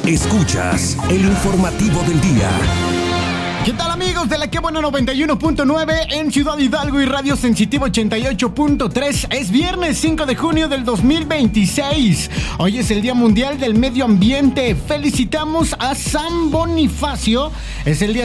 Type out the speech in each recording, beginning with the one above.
Escuchas el informativo del día. ¿Qué tal, amigos de la Que Buena 91.9 en Ciudad Hidalgo y Radio Sensitivo 88.3? Es viernes 5 de junio del 2026. Hoy es el Día Mundial del Medio Ambiente. Felicitamos a San Bonifacio. Es el día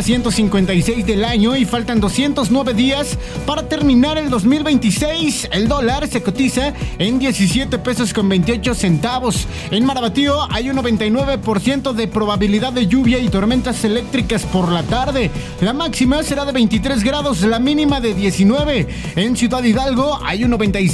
156 del año y faltan 209 días para terminar el 2026. El dólar se cotiza en 17 pesos con 28 centavos. En Marabatío hay un 99% de probabilidad de lluvia y tormentas eléctricas por la tarde. La máxima será de 23 grados, la mínima de 19. En Ciudad Hidalgo hay un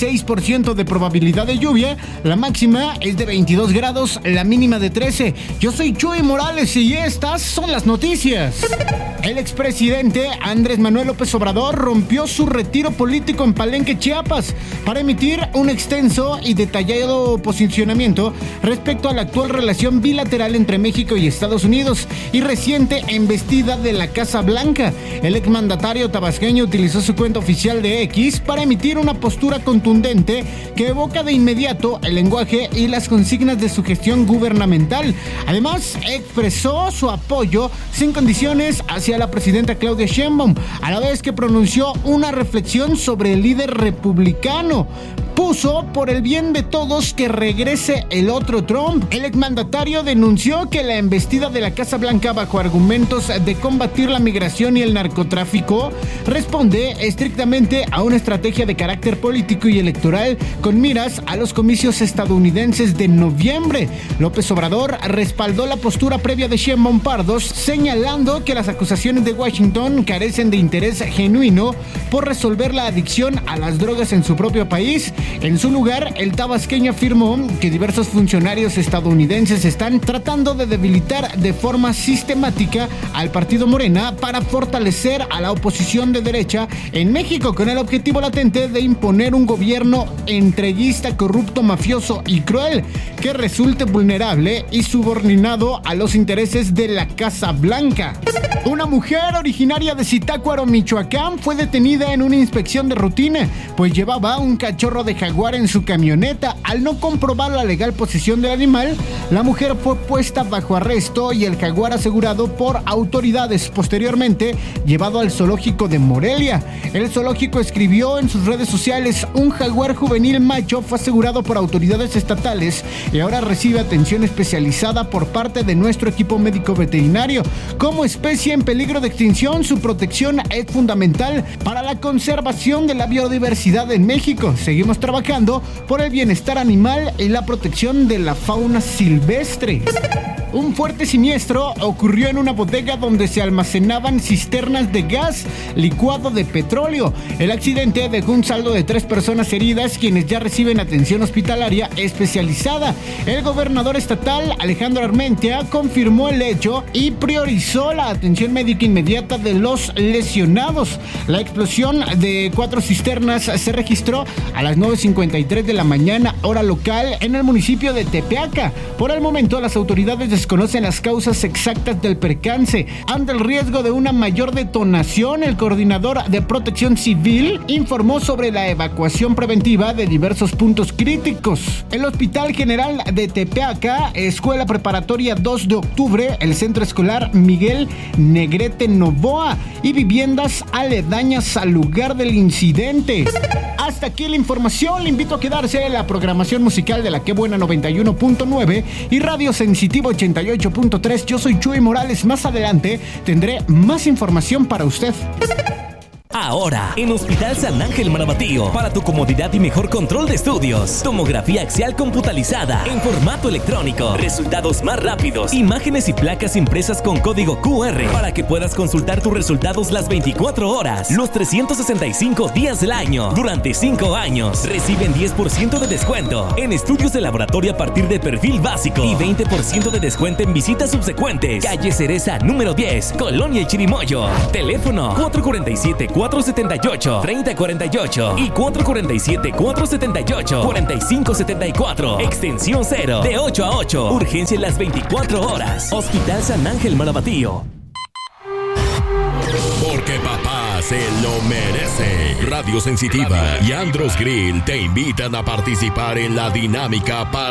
96% de probabilidad de lluvia. La máxima es de 22 grados, la mínima de 13. Yo soy Chuy Morales y estas son las noticias. El expresidente Andrés Manuel López Obrador rompió su retiro político en Palenque, Chiapas, para emitir un extenso y detallado posicionamiento respecto a la actual relación bilateral entre México y Estados Unidos y reciente embestida de la Casa Blanca. El exmandatario tabasqueño utilizó su cuenta oficial de X para emitir una postura contundente que evoca de inmediato el lenguaje y las consignas de su gestión gubernamental. Además, expresó su apoyo sin condiciones hacia la presidenta Claudia Sheinbaum, a la vez que pronunció una reflexión sobre el líder republicano. Puso por el bien de todos que regrese el otro Trump. El exmandatario denunció que la embestida de la Casa Blanca bajo argumentos de combatir la migración y el narcotráfico responde estrictamente a una estrategia de carácter político y electoral con miras a los comicios estadounidenses de noviembre. López Obrador respaldó la postura previa de Sheinbaum Pardos, señalando que las acusaciones de Washington carecen de interés genuino por resolver la adicción a las drogas en su propio país. En su lugar, el tabasqueño afirmó que diversos funcionarios estadounidenses están tratando de debilitar de forma sistemática al partido Morena para fortalecer a la oposición de derecha en México con el objetivo latente de imponer un gobierno entreguista, corrupto, mafioso y cruel que resulte vulnerable y subordinado a los intereses de la Casa Blanca. Una mujer originaria de Zitácuaro, Michoacán, fue detenida en una inspección de rutina, pues llevaba un cachorro de jaguar en su camioneta. Al no comprobar la legal posesión del animal, la mujer fue puesta bajo arresto y el jaguar asegurado por autoridades. Posteriormente, llevado al zoológico de Morelia. El zoológico escribió en sus redes sociales: un jaguar juvenil macho fue asegurado por autoridades estatales y ahora recibe atención especializada por parte de nuestro equipo médico veterinario. Como especie en peligro de extinción, su protección es fundamental para la conservación de la biodiversidad en México. Seguimos trabajando por el bienestar animal y la protección de la fauna silvestre. Un fuerte siniestro ocurrió en una bodega donde se almacenaban cisternas de gas licuado de petróleo. El accidente dejó un saldo de 3 personas heridas, quienes ya reciben atención hospitalaria especializada. El gobernador estatal, Alejandro Armentia, confirmó el hecho y priorizó la atención médica inmediata de los lesionados. La explosión de 4 cisternas se registró a las 9:53 de la mañana, hora local, en el municipio de Tepeaca. Por el momento, las autoridades desconocen las causas exactas del percance. Ante el riesgo de una mayor detonación, el coordinador de Protección Civil informó sobre la evacuación preventiva de diversos puntos críticos. El Hospital General de Tepeaca, Escuela Preparatoria 2 de Octubre, el Centro Escolar Miguel Negrete Novoa y viviendas aledañas al lugar del incidente. Hasta aquí la información. Le invito a quedarse en la programación musical de la Que Buena 91.9 y Radio Sensitivo 88.3. Yo soy Chuy Morales. Más adelante tendré más información para usted. Ahora, en Hospital San Ángel Marabatío, para tu comodidad y mejor control de estudios, tomografía axial computalizada en formato electrónico, resultados más rápidos, imágenes y placas impresas con código QR para que puedas consultar tus resultados las 24 horas, los 365 días del año, durante 5 años. Reciben 10% de descuento en estudios de laboratorio a partir de perfil básico y 20% de descuento en visitas subsecuentes. Calle Cereza número 10, Colonia El Chirimoyo. Teléfono 447-478-3048 y 447-478-4574. Extensión 0, de 8 a 8. Urgencia en las 24 horas. Hospital San Ángel Marabatío. Porque papá se lo merece. Radio Sensitiva y Andros Grill te invitan a participar en la dinámica